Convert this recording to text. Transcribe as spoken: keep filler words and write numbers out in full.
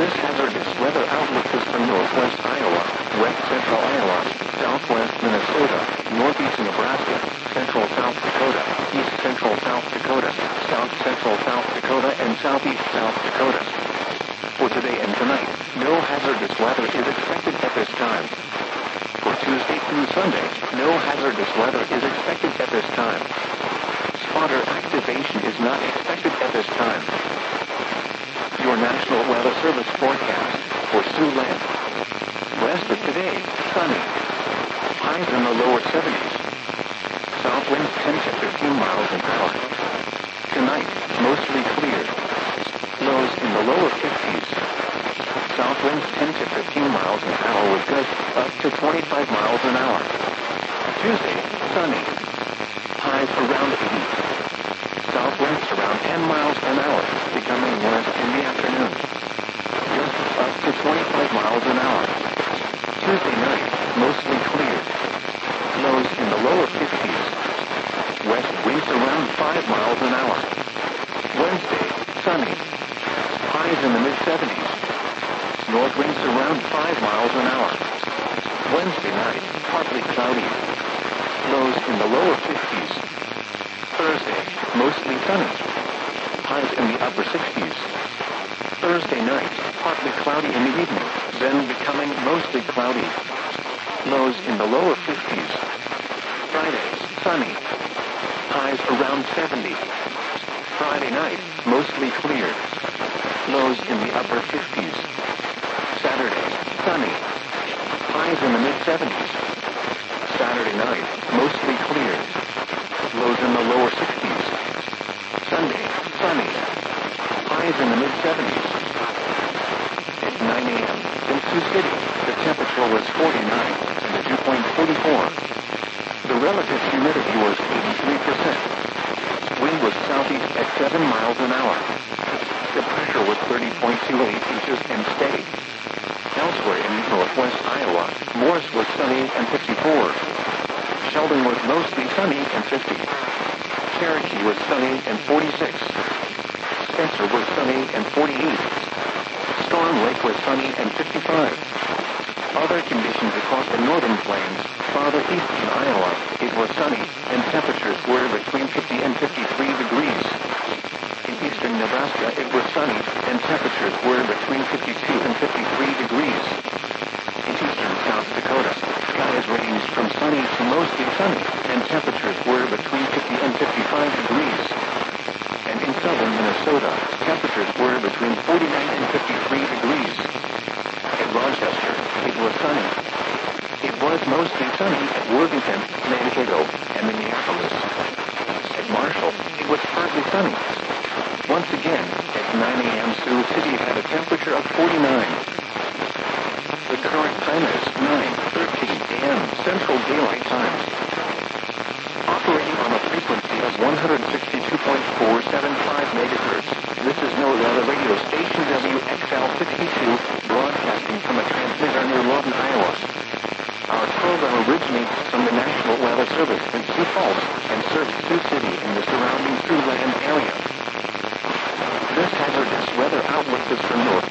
This hazardous weather outlook is for northwest Iowa, west central Iowa, southwest Minnesota, northeast Nebraska, central South Dakota, east central South Dakota, south central South Dakota, and southeast South Dakota. For today and tonight, no hazardous weather is expected at this time. For Tuesday through Sunday, no hazardous weather is expected at this time. Spotter activation is not expected at this time. Your National Weather Service forecast for Siouxland. West of today, sunny. Highs in the lower seventies. South winds ten to fifteen miles an hour. Tonight, mostly clear. Lows in the lower fifties. South winds ten to fifteen miles an hour with gusts up to twenty-five miles an hour. Tuesday, sunny. Highs around eighty. South winds around ten miles an hour, becoming west in the afternoon. Gusts up to twenty-five miles an hour. Tuesday night, mostly clear. Lows in the lower fifties. West winds around five miles an hour. Wednesday, sunny. Highs in the mid-seventies. North winds around five miles an hour. Wednesday night, partly cloudy. Lows in the lower fifties. Thursday, mostly sunny. Highs in the upper sixties. Thursday night, partly cloudy in the evening, then becoming mostly cloudy. Lows in the lower fifties. Friday, sunny. Highs around seventy. Friday night, mostly clear. Lows in the upper fifties. Saturday, sunny. Highs in the mid-seventies. Saturday night, mostly clear. Lows in the lower sixties. Sunday, sunny. Highs in the mid-seventies. At nine a.m. in Sioux City, the temperature was forty-nine and the dew point forty-four. The relative humidity was eighty-three percent. Wind was southeast at seven miles an hour. The pressure was thirty point two eight inches and steady. Elsewhere in northwest Iowa, Morris was sunny and fifty-four. Sheldon was mostly sunny and fifty. Cherokee was sunny and forty-six. Spencer was sunny and forty-eight. Storm Lake was sunny and fifty-five. Other conditions across the northern plains, farther east in Iowa, it was sunny, and temperatures were between fifty and fifty-three degrees. In eastern Nebraska, it was sunny, and temperatures were between fifty-two and fifty-three degrees. In eastern South Dakota, skies ranged from sunny to mostly sunny, and temperatures were between fifty and fifty-five degrees. And in southern Minnesota, temperatures were between forty-nine and fifty-three degrees. At Rochester, it was sunny. It was mostly sunny at Worthington, Mankato, and Minneapolis. At Marshall, it was partly sunny. Once again, at nine a.m. Sioux City had a temperature of forty-nine. The current time is nine thirteen a.m. Central Daylight Time. Operating on a frequency of one hundred sixty-two point four seven five megahertz, this is No Weather Radio Station W X L sixty-two, broadcasting from a transmitter near Lawton, Iowa. Our program originates from the National Weather Service in Sioux Falls and serves Sioux City and the surrounding Siouxland area. This hazardous weather outlook is for north